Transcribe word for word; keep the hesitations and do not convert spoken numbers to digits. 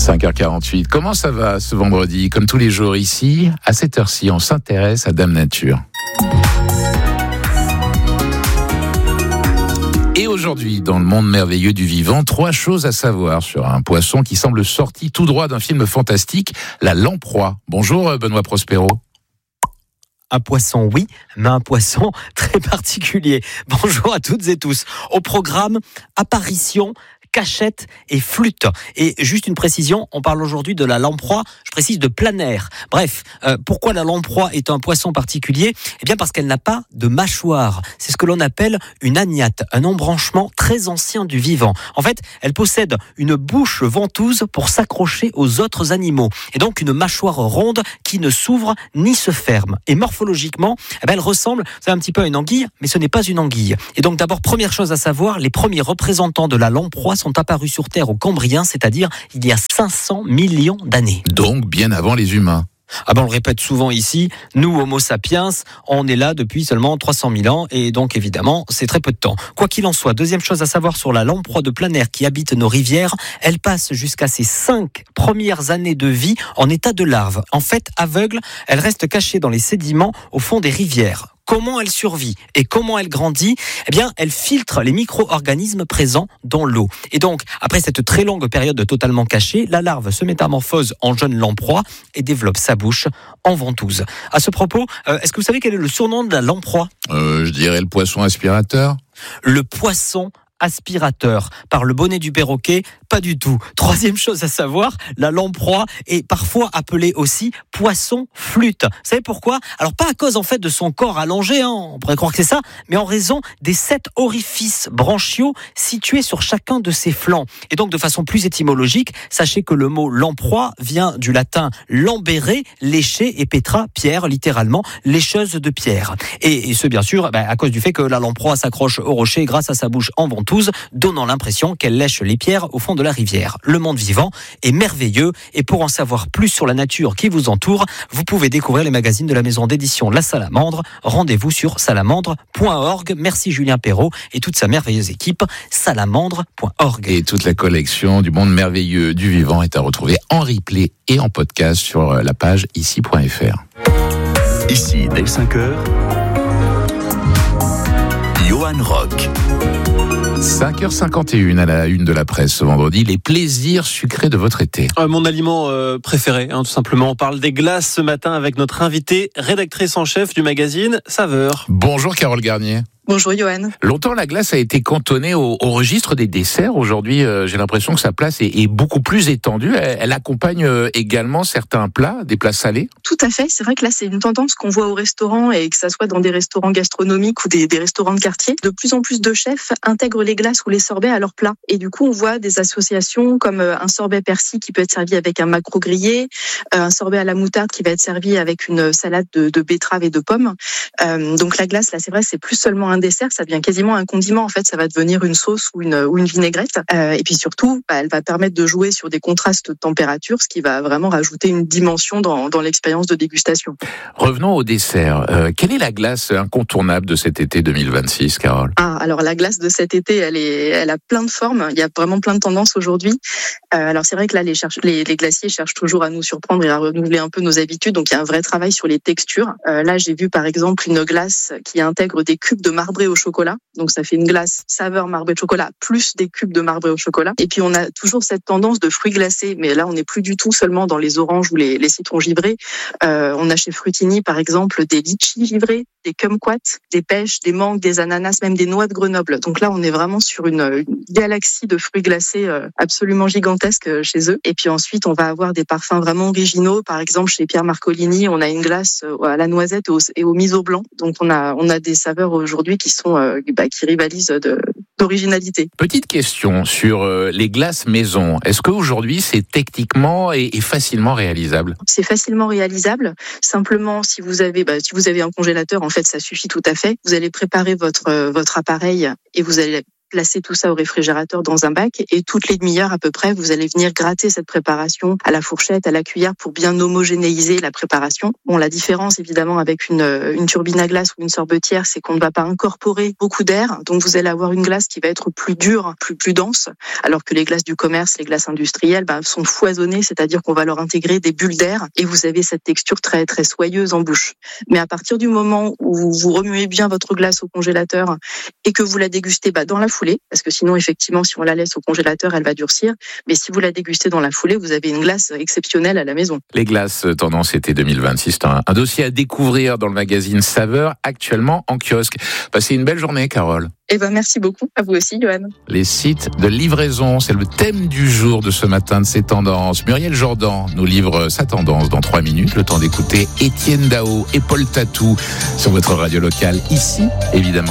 cinq heures quarante-huit. Comment ça va ce vendredi? Comme tous les jours ici, à cette heure-ci, on s'intéresse à Dame Nature. Et aujourd'hui, dans le monde merveilleux du vivant, trois choses à savoir sur un poisson qui semble sorti tout droit d'un film fantastique, la lamproie. Bonjour Benoît Prospero. Un poisson, oui, mais un poisson très particulier. Bonjour à toutes et tous. Au programme, apparition, cachette et flûte. Et juste une précision, on parle aujourd'hui de la lamproie, je précise de planaire. Bref, euh, pourquoi la lamproie est un poisson particulier ? Eh bien parce qu'elle n'a pas de mâchoire. C'est ce que l'on appelle une agnate, un embranchement très ancien du vivant. En fait, elle possède une bouche ventouse pour s'accrocher aux autres animaux. Et donc une mâchoire ronde qui ne s'ouvre ni se ferme. Et morphologiquement, eh bien, elle ressemble c'est un petit peu à une anguille, mais ce n'est pas une anguille. Et donc d'abord, première chose à savoir, les premiers représentants de la lamproie sont apparus sur Terre au Cambrien, c'est-à-dire il y a cinq cents millions d'années. Donc bien avant les humains. Ah ben on le répète souvent ici, nous Homo sapiens, on est là depuis seulement trois cent mille ans et donc évidemment c'est très peu de temps. Quoi qu'il en soit, deuxième chose à savoir sur la lamproie de planaire qui habite nos rivières, elle passe jusqu'à ses cinq premières années de vie en état de larve. En fait, aveugle, elle reste cachée dans les sédiments au fond des rivières. Comment elle survit et comment elle grandit ? Eh bien, elle filtre les micro-organismes présents dans l'eau. Et donc, après cette très longue période totalement cachée, la larve se métamorphose en jeune lamproie et développe sa bouche en ventouse. À ce propos, euh, est-ce que vous savez quel est le surnom de la lamproie ? euh, Je dirais le poisson aspirateur. Le poisson aspirateur. Par le bonnet du perroquet, pas du tout. Troisième chose à savoir, la lamproie est parfois appelée aussi poisson flûte. Vous savez pourquoi ? Alors pas à cause en fait de son corps allongé, hein, on pourrait croire que c'est ça, mais en raison des sept orifices branchiaux situés sur chacun de ses flancs. Et donc de façon plus étymologique, sachez que le mot lamproie vient du latin lambere, lécher, et petra, pierre, littéralement lécheuse de pierre. Et, et ce bien sûr, bah, à cause du fait que la lamproie s'accroche au rocher grâce à sa bouche en ventouse, donnant l'impression qu'elle lèche les pierres au fond de la rivière. Le monde vivant est merveilleux et pour en savoir plus sur la nature qui vous entoure, vous pouvez découvrir les magazines de la maison d'édition La Salamandre. Rendez-vous sur salamandre point org. Merci Julien Perrault et toute sa merveilleuse équipe. salamandre point org. Et toute la collection du monde merveilleux du vivant est à retrouver en replay et en podcast sur la page ici point f r. Ici, dès cinq heures, Johan Rock. cinq heures cinquante et une à la une de la presse ce vendredi, les plaisirs sucrés de votre été. Euh, mon aliment euh, préféré, hein, tout simplement. On parle des glaces ce matin avec notre invitée, rédactrice en chef du magazine Saveur. Bonjour Carole Garnier. Bonjour Johan. Longtemps, la glace a été cantonnée au, au registre des desserts. Aujourd'hui, euh, j'ai l'impression que sa place est, est beaucoup plus étendue. Elle, elle accompagne euh, également certains plats, des plats salés. Tout à fait. C'est vrai que là, c'est une tendance qu'on voit au restaurant et que ça soit dans des restaurants gastronomiques ou des, des restaurants de quartier. De plus en plus de chefs intègrent les glaces ou les sorbets à leurs plats. Et du coup, on voit des associations comme un sorbet persil qui peut être servi avec un maquereau grillé, un sorbet à la moutarde qui va être servi avec une salade de, de betteraves et de pommes. Euh, donc la glace, là, c'est vrai, c'est plus seulement un dessert, ça devient quasiment un condiment. En fait, ça va devenir une sauce ou une, ou une vinaigrette. Euh, et puis surtout, bah, elle va permettre de jouer sur des contrastes de température, ce qui va vraiment rajouter une dimension dans, dans l'expérience de dégustation. Revenons au dessert. Euh, quelle est la glace incontournable de cet été deux mille vingt-six, Carole ? Ah, alors la glace de cet été, elle est, elle a plein de formes. Il y a vraiment plein de tendances aujourd'hui. Euh, alors c'est vrai que là, les, cherche, les, les glaciers cherchent toujours à nous surprendre et à renouveler un peu nos habitudes. Donc il y a un vrai travail sur les textures. Euh, là, j'ai vu par exemple une glace qui intègre des cubes de marbré au chocolat. Donc ça fait une glace saveur marbré de chocolat plus des cubes de marbré au chocolat. Et puis on a toujours cette tendance de fruits glacés, mais là on n'est plus du tout seulement dans les oranges ou les, les citrons givrés. Euh, on a chez Frutini par exemple des litchis givrés, des kumquats, des pêches, des mangues, des ananas, même des noix de Grenoble. Donc là on est vraiment sur une, une galaxie de fruits glacés euh, absolument gigantesque chez eux. Et puis ensuite on va avoir des parfums vraiment originaux. Par exemple chez Pierre Marcolini, on a une glace à la noisette et au, et au miso blanc. Donc on a on a des saveurs aujourd'hui qui sont euh, bah, qui rivalisent de, d'originalité. Petite question sur euh, les glaces maison. Est-ce qu'aujourd'hui c'est techniquement et, et facilement réalisable ? C'est facilement réalisable. Simplement, si vous avez, bah, si vous avez un congélateur, en fait, ça suffit tout à fait. Vous allez préparer votre euh, votre appareil et vous allez placer tout ça au réfrigérateur dans un bac et toutes les demi-heures à peu près, vous allez venir gratter cette préparation à la fourchette, à la cuillère pour bien homogénéiser la préparation. Bon, la différence évidemment avec une, une turbine à glace ou une sorbetière, c'est qu'on ne va pas incorporer beaucoup d'air, donc vous allez avoir une glace qui va être plus dure, plus, plus dense, alors que les glaces du commerce, les glaces industrielles, bah, sont foisonnées, c'est-à-dire qu'on va leur intégrer des bulles d'air et vous avez cette texture très, très soyeuse en bouche. Mais à partir du moment où vous remuez bien votre glace au congélateur et que vous la dégustez bah, dans la foulée, parce que sinon, effectivement, si on la laisse au congélateur, elle va durcir. Mais si vous la dégustez dans la foulée, vous avez une glace exceptionnelle à la maison. Les glaces tendance été deux mille vingt-six, c'est un, un dossier à découvrir dans le magazine Saveur, actuellement en kiosque. Passez une belle journée, Carole. Eh ben, merci beaucoup. À vous aussi, Johan. Les sites de livraison, c'est le thème du jour de ce matin de ces tendances. Muriel Jordan nous livre sa tendance dans trois minutes. Le temps d'écouter Étienne Dao et Paul Tatou sur votre radio locale. Ici, évidemment.